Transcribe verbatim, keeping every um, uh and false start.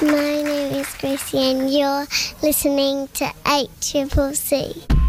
My name is Gracie and you're listening to eight Triple C.